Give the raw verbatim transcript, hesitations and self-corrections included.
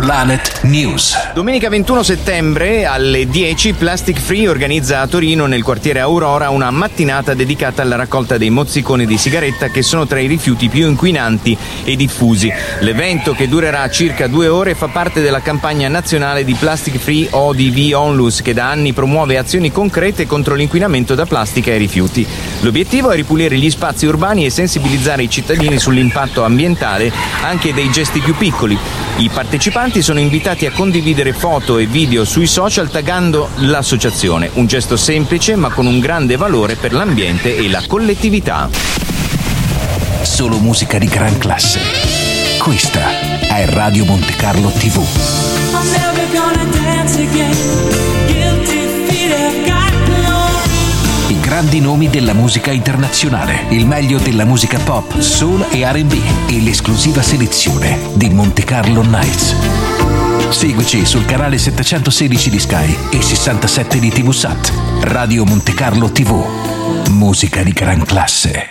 Planet News. Domenica ventuno settembre alle dieci Plastic Free organizza a Torino, nel quartiere Aurora, una mattinata dedicata alla raccolta dei mozziconi di sigaretta, che sono tra i rifiuti più inquinanti e diffusi. L'evento, che durerà circa due ore, fa parte della campagna nazionale di Plastic Free O D V Onlus, che da anni promuove azioni concrete contro l'inquinamento da plastica e rifiuti. L'obiettivo è ripulire gli spazi urbani e sensibilizzare i cittadini sull'impatto ambientale anche dei gesti più piccoli. I partecipanti sono invitati a condividere foto e video sui social taggando l'associazione, un gesto semplice ma con un grande valore per l'ambiente e la collettività. Solo musica di gran classe. Questa è Radio Monte Carlo tivù. I grandi nomi della musica internazionale, il meglio della musica pop, soul e R and B e l'esclusiva selezione di Monte Carlo Nights. Seguici sul canale settecentosedici di Sky e sessantasette di tivù Sat. Radio Monte Carlo tivù. Musica di gran classe.